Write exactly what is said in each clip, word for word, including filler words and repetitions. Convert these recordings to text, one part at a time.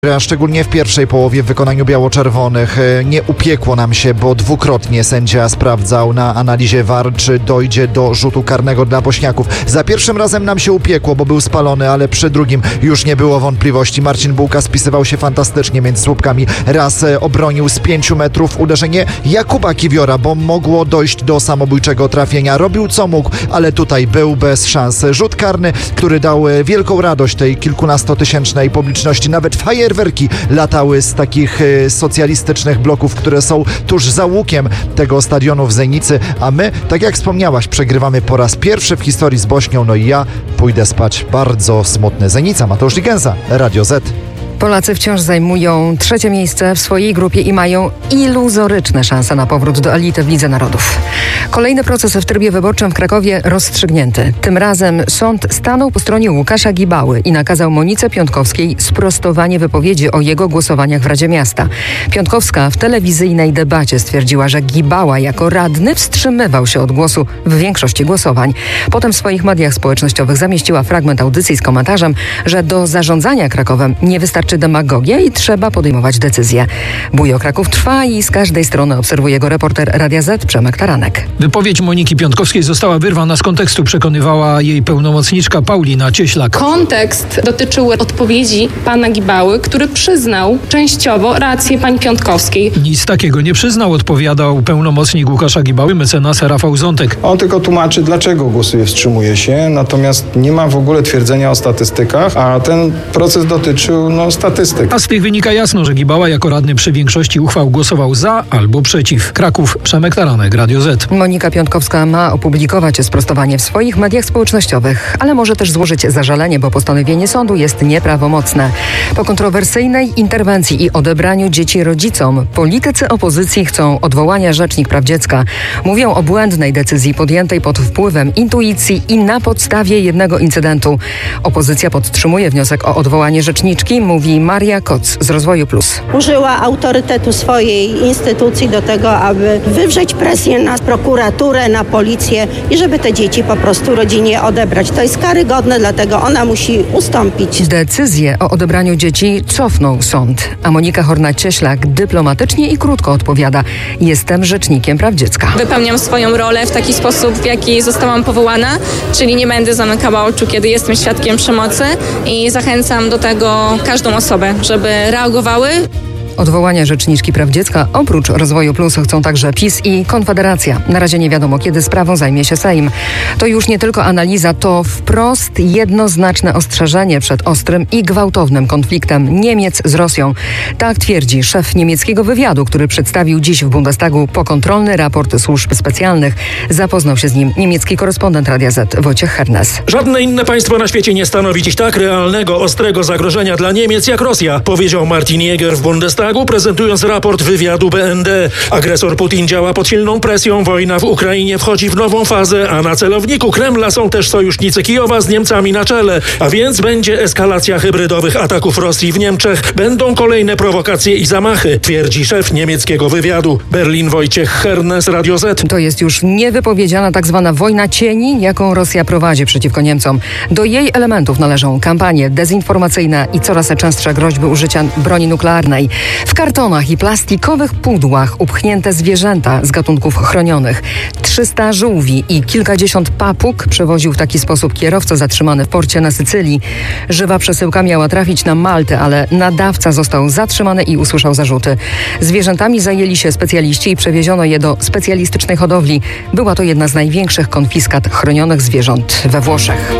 A szczególnie w pierwszej połowie w wykonaniu biało-czerwonych nie upiekło nam się, bo dwukrotnie sędzia sprawdzał na analizie V A R, czy dojdzie do rzutu karnego dla Bośniaków. Za pierwszym razem nam się upiekło, bo był spalony, ale przy drugim już nie było wątpliwości. Marcin Bułka spisywał się fantastycznie między słupkami. Raz obronił z pięciu metrów uderzenie Jakuba Kiwiora, bo mogło dojść do samobójczego trafienia. Robił co mógł, ale tutaj był bez szans. Rzut karny, który dał wielką radość tej kilkunastotysięcznej publiczności. Nawet fajer werki latały z takich y, socjalistycznych bloków, które są tuż za łukiem tego stadionu w Zenicy, a my, tak jak wspomniałaś, przegrywamy po raz pierwszy w historii z Bośnią. No i ja pójdę spać bardzo smutny. Zenica, Mateusz Ligenza, Radio Z. Polacy wciąż zajmują trzecie miejsce w swojej grupie i mają iluzoryczne szanse na powrót do elity w Lidze Narodów. Kolejny proces w trybie wyborczym w Krakowie rozstrzygnięty. Tym razem sąd stanął po stronie Łukasza Gibały i nakazał Monice Piątkowskiej sprostowanie wypowiedzi o jego głosowaniach w Radzie Miasta. Piątkowska w telewizyjnej debacie stwierdziła, że Gibała jako radny wstrzymywał się od głosu w większości głosowań. Potem w swoich mediach społecznościowych zamieściła fragment audycji z komentarzem, że do zarządzania Krakowem nie wystarczy demagogia i trzeba podejmować decyzje. Bój o Kraków trwa i z każdej strony obserwuje go reporter Radia Z Przemek Taranek. Wypowiedź Moniki Piątkowskiej została wyrwana z kontekstu, przekonywała jej pełnomocniczka Paulina Cieślak. Kontekst dotyczył odpowiedzi pana Gibały, który przyznał częściowo rację pani Piątkowskiej. Nic takiego nie przyznał, odpowiadał pełnomocnik Łukasza Gibały, mecenas Rafał Zątek. On tylko tłumaczy, dlaczego głosuje, wstrzymuje się, natomiast nie ma w ogóle twierdzenia o statystykach, a ten proces dotyczył no, statystyk. A z tych wynika jasno, że Gibała jako radny przy większości uchwał głosował za albo przeciw. Kraków, Przemek Taranek, Radio Z. Monika Piątkowska ma opublikować sprostowanie w swoich mediach społecznościowych, ale może też złożyć zażalenie, bo postanowienie sądu jest nieprawomocne. Po kontrowersyjnej interwencji i odebraniu dzieci rodzicom, politycy opozycji chcą odwołania Rzecznik Praw Dziecka. Mówią o błędnej decyzji podjętej pod wpływem intuicji i na podstawie jednego incydentu. Opozycja podtrzymuje wniosek o odwołanie rzeczniczki, mówi Maria Koc z Rozwoju Plus. Użyła autorytetu swojej instytucji do tego, aby wywrzeć presję na prokuraturę, na policję i żeby te dzieci po prostu rodzinie odebrać. To jest karygodne, dlatego ona musi ustąpić. Decyzję o odebraniu dzieci cofnął sąd, a Monika Horna-Cieślak dyplomatycznie i krótko odpowiada: jestem Rzecznikiem Praw Dziecka. Wypełniam swoją rolę w taki sposób, w jaki zostałam powołana, czyli nie będę zamykała oczu, kiedy jestem świadkiem przemocy i zachęcam do tego każdą osobę, żeby reagowały. Odwołania Rzeczniczki Praw Dziecka oprócz Rozwoju Plus chcą także PiS i Konfederacja. Na razie nie wiadomo, kiedy sprawą zajmie się Sejm. To już nie tylko analiza, to wprost jednoznaczne ostrzeżenie przed ostrym i gwałtownym konfliktem Niemiec z Rosją. Tak twierdzi szef niemieckiego wywiadu, który przedstawił dziś w Bundestagu pokontrolny raport służb specjalnych. Zapoznał się z nim niemiecki korespondent Radia Z Wojciech Hernes. Żadne inne państwo na świecie nie stanowi dziś tak realnego, ostrego zagrożenia dla Niemiec jak Rosja, powiedział Martin Jäger w Bundestagu, prezentując raport wywiadu B N D. Agresor Putin działa pod silną presją, wojna w Ukrainie wchodzi w nową fazę, a na celowniku Kremla są też sojusznicy Kijowa z Niemcami na czele. A więc będzie eskalacja hybrydowych ataków Rosji w Niemczech. Będą kolejne prowokacje i zamachy, twierdzi szef niemieckiego wywiadu. Berlin, Wojciech Hernes, Radio Z. To jest już niewypowiedziana tak zwana wojna cieni, jaką Rosja prowadzi przeciwko Niemcom. Do jej elementów należą kampanie dezinformacyjne i coraz częstsze groźby użycia broni nuklearnej. W kartonach i plastikowych pudłach upchnięte zwierzęta z gatunków chronionych. trzysta żółwi i kilkadziesiąt papug przewoził w taki sposób kierowca zatrzymany w porcie na Sycylii. Żywa przesyłka miała trafić na Maltę, ale nadawca został zatrzymany i usłyszał zarzuty. Zwierzętami zajęli się specjaliści i przewieziono je do specjalistycznej hodowli. Była to jedna z największych konfiskat chronionych zwierząt we Włoszech.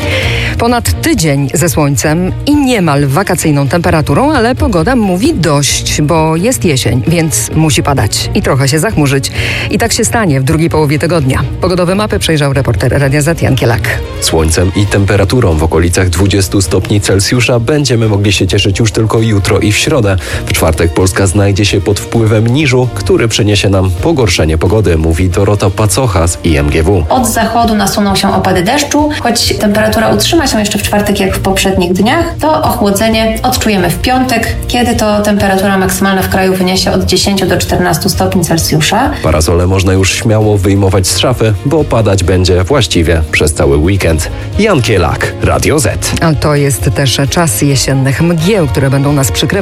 Ponad tydzień ze słońcem i niemal wakacyjną temperaturą, ale pogoda mówi dość, bo jest jesień, więc musi padać i trochę się zachmurzyć. I tak się stanie w drugiej połowie tygodnia. Pogodowe mapy przejrzał reporter Radia Z Jan Kielak. Słońcem i temperaturą w okolicach dwudziestu stopni Celsjusza będziemy mogli się cieszyć już tylko jutro i w środę. W czwartek Polska znajdzie się pod wpływem niżu, który przyniesie nam pogorszenie pogody, mówi Dorota Pacocha z I M G W. Od zachodu nasuną się opady deszczu, choć temperatura utrzyma się jeszcze w czwartek jak w poprzednich dniach, to ochłodzenie odczujemy w piątek, kiedy to temperatura maksymalna w kraju wyniesie od dziesięciu do czternastu stopni Celsjusza. Parasole można już śmiało wyjmować z szafy, bo padać będzie właściwie przez cały weekend. Jan Kielak, Radio Z. A to jest też czas jesiennych mgieł, które będą nas przykrywać.